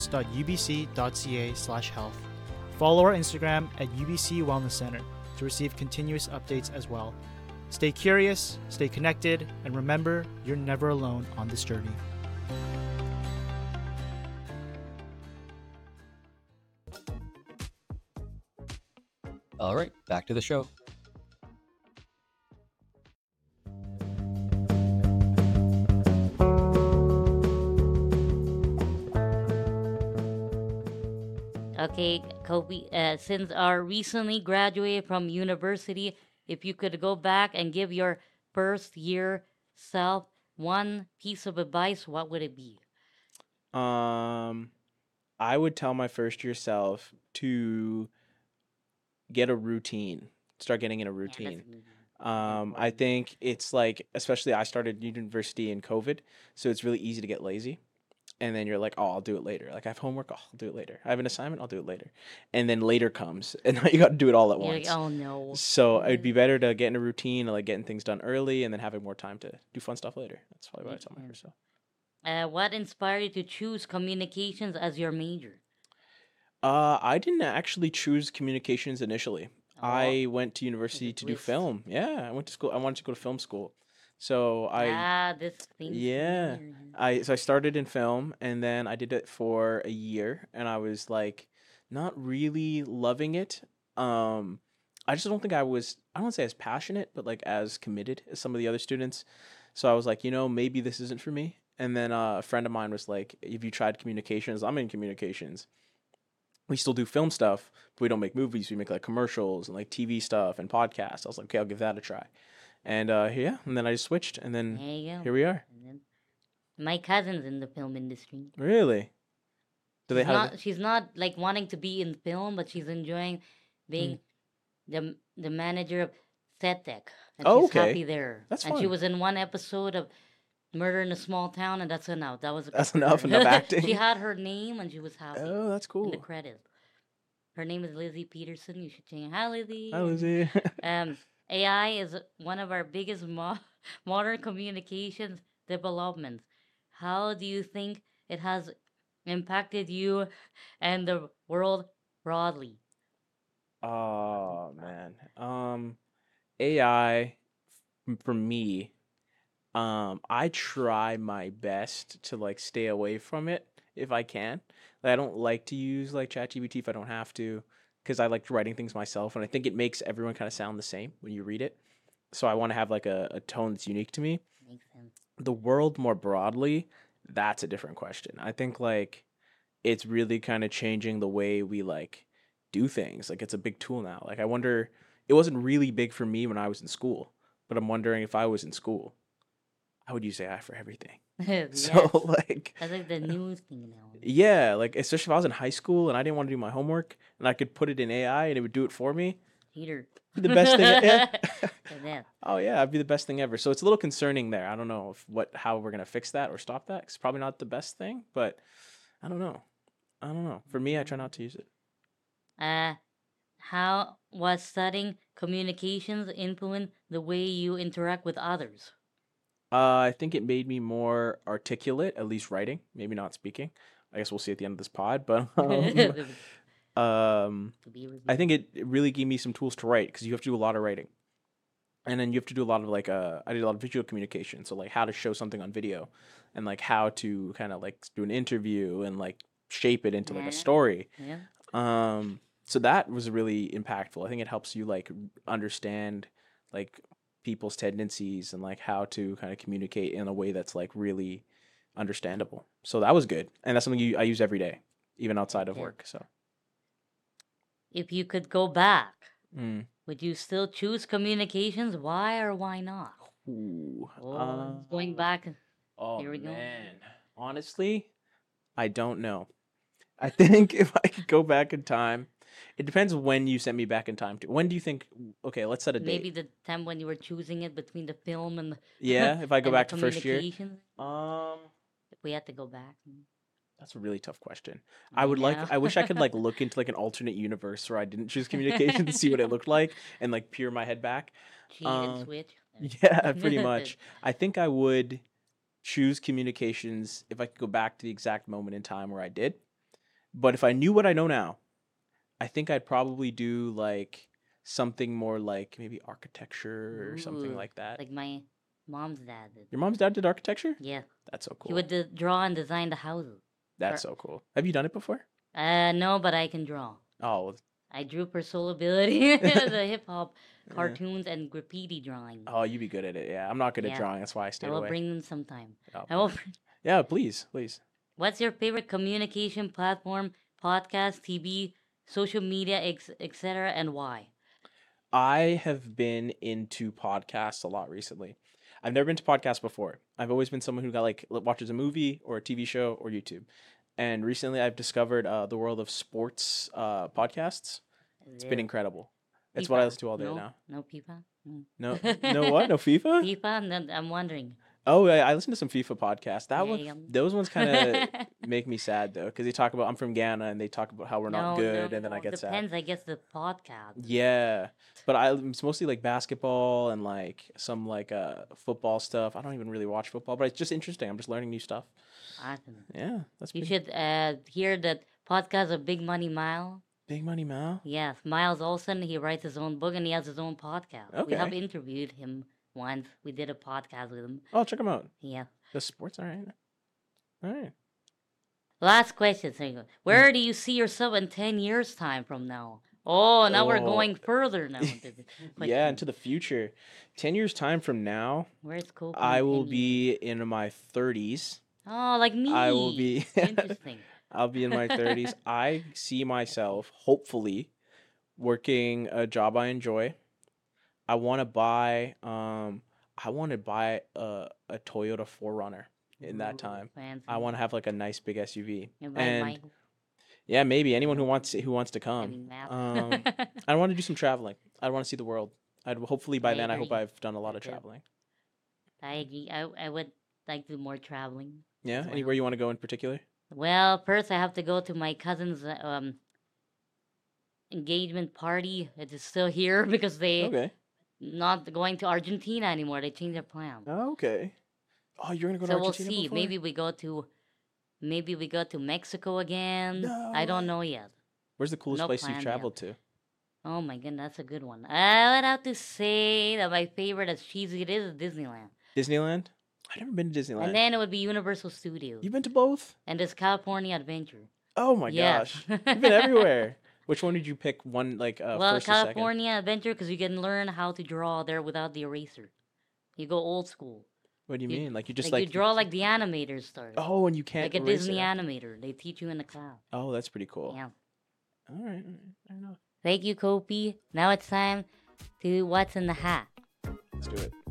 wellness.ubc.ca/health. Follow our Instagram at UBC Wellness Center to receive continuous updates as well. Stay curious, stay connected, and remember, you're never alone on this journey. All right, back to the show. Okay, Kobe, since our recently graduated from university, if you could go back and give your first year self one piece of advice, what would it be? Um, I would tell my first year self to get a routine, start getting in a Yeah, that's a routine. good one. I Important. think it's like, especially I started university in COVID, so it's really easy to get lazy. And then you're like, oh, I'll do it later. Like I have homework, oh, I'll do it later. I have an assignment, I'll do it later. And then later comes, and now you got to do it all at You're like, once. oh no. So it'd be Yeah. better to get in a routine, like getting things done early, and then having more time to do fun stuff later. That's probably what I Makes tell my sense. first self. What inspired you to choose communications as your major? I didn't actually choose communications initially. Oh, I went to there's university a to do twist. film. Yeah, I went to school. I wanted to go to film school. So This seems yeah, familiar. Yeah. I started in film, and then I did it for a year, and I was like not really loving it. Um, I just don't think I don't say as passionate, but like as committed as some of the other students. So I was like, maybe this isn't for me. And then a friend of mine was like, "Have you tried communications? I'm in communications. We still do film stuff, but we don't make movies. We make like commercials and like TV stuff and podcasts." I was like, "Okay, I'll give that a try." And yeah, and then I just switched, and then There you go. here we are. And then my cousin's in the film industry. Really? Do they She's have? not she's not like wanting to be in film, but she's enjoying Hmm. being the manager of set tech, and Oh, she's okay. happy there. That's And she fun. was in one episode of Murder in a Small Town, and that's enough. That was good That's for enough her. She acting. had her name, and she was happy Oh, that's in the cool. credits. Her name is Lizzie Peterson. You should change. Hi, Hi, Lizzie. Lizzie. AI is one of our biggest modern communications developments. How do you think it has impacted you and the world broadly? Oh man. AI for me, I try my best to like stay away from it if I can. Like, I don't like to use like ChatGPT if I don't have to, because I like writing things myself, and I think it makes everyone kind of sound the same when you read it. So I want to have like a tone that's unique to me. Makes sense. The world more broadly, that's a different question. I think like it's really kind of changing the way we like do things. Like it's a big tool now. Like I wonder, it wasn't really big for me when I was in school, but I'm wondering if I was in school, I would use AI for everything. So Yes, like that's like the new thing now. yeah, like especially if I was in high school and I didn't want to do my homework and I could put it in AI and it would do it for me, Peter. be the best thing. Yeah. Like that. Oh yeah, it'd be the best thing ever. So it's a little concerning there. I don't know how we're gonna fix that or stop that. It's probably not the best thing, but I don't know. I don't know. For me, I try not to use it. Uh, how was studying communications influence the way you interact with others? I think it made me more articulate, at least writing, maybe not speaking. I guess we'll see at the end of this pod, but To um, be I think reviewed. it really gave me some tools to write because you have to do a lot of writing, and then you have to do a lot of like I did a lot of visual communication, so like how to show something on video, and like how to kind of like do an interview and like shape it into like a Yeah. story. Yeah. So that was really impactful. I think it helps you like understand like people's tendencies and like how to kind of communicate in a way that's like really understandable. So that was good, and that's something I use every day, even outside of Yeah. work. So If you could go back, mm. would you still choose communications? Why or why not? Ooh. Oh, it's going back. Oh Here we go. man, honestly, I don't know. I think if I could go back in time, it depends when you sent me back in time to. When do you think? Okay, let's set a Maybe date. the time when you were choosing it between the film and the Yeah, if I go and the back to first year. communications. If we had to go back. That's a really tough question. I know. I wish I could like look into like an alternate universe where I didn't choose communication to see what it looked like and like peer my head back. Cheat and Um, switch. yeah, pretty much. I think I would choose communications if I could go back to the exact moment in time where I did, But if I knew what I know now, I think I'd probably do like something more like maybe architecture or something Ooh, like that. like my mom's dad did. Your mom's dad did architecture? Yeah, That's so he cool. would draw and design the houses. That's so cool. Have you done it before? No, but I can draw. Oh, I drew Persol Ability, the hip hop yeah. cartoons and graffiti drawing. Oh, you'd be good at it. Yeah, I'm not good at Yeah, drawing. That's why I I stayed will away. bring them sometime. Oh, I will. yeah, please, please. What's your favorite communication platform, podcast, TV, social media, etc., and why? I have been into podcasts a lot recently. I've never been to podcasts before. I've always been someone who got like watches a movie or a TV show or YouTube. And recently I've discovered the world of sports podcasts. It's been Yeah. incredible. It's what I FIFA? listen to all day No, now. no FIFA. No, no what? No FIFA? FIFA. No, I'm wondering. Oh, yeah, I listen to some FIFA podcasts. That Yeah, one, yeah. those ones kind of make me sad though, because they talk about I'm from Ghana and they talk about how we're not No, good, no, and then I no. get sad. Depends, I guess, the podcast. Yeah, but it's mostly like basketball and like some like football stuff. I don't even really watch football, but it's just interesting. I'm just learning new stuff. Awesome. Yeah, that's You pretty should hear that podcast of Big Money Mile. Big Money Mal. Yes, Miles Olsen. He writes his own book and he has his own podcast. We have Okay. interviewed him once. We did a podcast with him. Oh, check them out. Yeah. The sports, all right. All right. Last question, Singo. Where do you see yourself in 10 years' time from now? Oh, now we're Oh, going further now. Into the yeah, question. into the future. 10 years time from now, Where's Cope in I will 10 years? be in my 30s. Oh, like me. I will be Interesting. I'll be in my 30s. I see myself hopefully working a job I enjoy. I want to buy a Toyota 4Runner in that Ooh, time. fancy. I want to have like a nice big SUV. And by And Michael, yeah, maybe anyone who wants to I come. mean, Matt. I want to do some traveling. I want to see the world. I'd hopefully by I then I hope agree. I've done a lot of Yeah. traveling. I agree. I would like to do more traveling. Yeah, as well. anywhere you want to go in particular? Well, first I have to go to my cousin's engagement party. It is still here because they Okay. not going to Argentina anymore. They changed their plan. Oh, okay. Oh, you're gonna go to So we'll Argentina see. before? Maybe we go to Mexico again. No I don't way. know yet. Where's the coolest No place plan you've yet. traveled to? Oh my goodness, that's a good one. I would have to say that my favorite, as cheesy it is Disneyland. Disneyland? I've never been to Disneyland. And then it would be Universal Studios. You've been to both? And this California Adventure. Oh my Yes. gosh. You've been everywhere. Which one did you pick? One like Well, first or second? California Adventure, because you can learn how to draw there without the eraser. You go old school. What do you you- mean? Like you just Like you draw like the animators start. Oh, and you can't like a erase Disney it. animator. They teach you in the class. Oh, that's pretty cool. Yeah. All right. I don't know. Thank you, Kopi. Now it's time to What's in the Hat. Let's do it.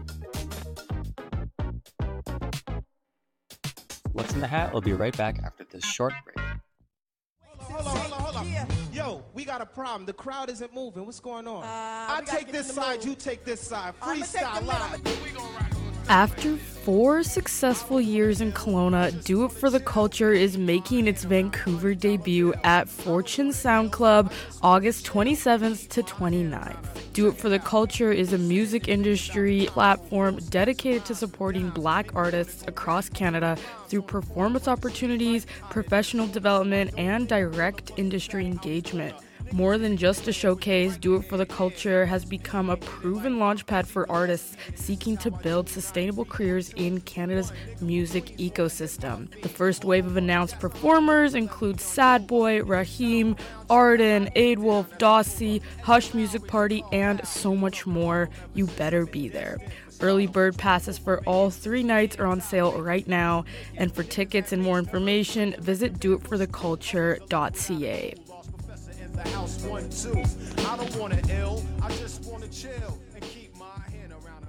What's in the Hat? We'll be right back after this short break. Hold on. Yo, we got a problem. The crowd isn't moving. What's going on? I take this side, you take this side. Freestyle live. After 4 successful years in Kelowna, Do It For The Culture is making its Vancouver debut at Fortune Sound Club August 27th to 29th. Do It For The Culture is a music industry platform dedicated to supporting Black artists across Canada through performance opportunities, professional development, and direct industry engagement. More than just a showcase, Do It For The Culture has become a proven launchpad for artists seeking to build sustainable careers in Canada's music ecosystem. The first wave of announced performers include Sad Boy, Raheem, Arden, Aidwolf, Dossie, Hush Music Party, and so much more. You better be there. Early bird passes for all 3 nights are on sale right now, and for tickets and more information, visit doitfortheculture.ca. The house 1, 2. I don't want to ill. I just want to chill and keep my hand around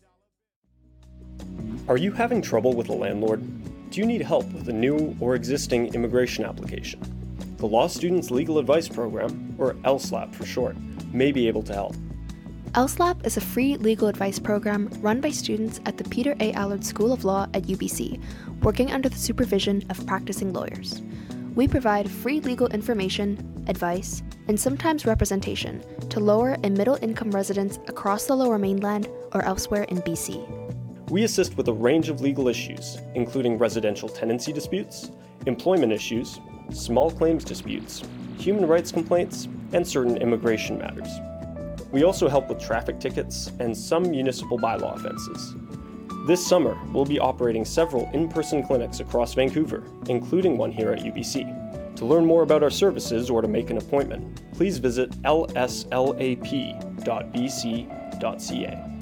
$100. Are you having trouble with a landlord? Do you need help with a new or existing immigration application? The Law Students Legal Advice Program, or LSLAP for short, may be able to help. LSLAP is a free legal advice program run by students at the Peter A. Allard School of Law at UBC, working under the supervision of practicing lawyers. We provide free legal information, advice, and sometimes representation to lower and middle income residents across the Lower Mainland or elsewhere in BC. We assist with a range of legal issues, including residential tenancy disputes, employment issues, small claims disputes, human rights complaints, and certain immigration matters. We also help with traffic tickets and some municipal bylaw offenses. This summer, we'll be operating several in-person clinics across Vancouver, including one here at UBC. To learn more about our services or to make an appointment, please visit lslap.bc.ca.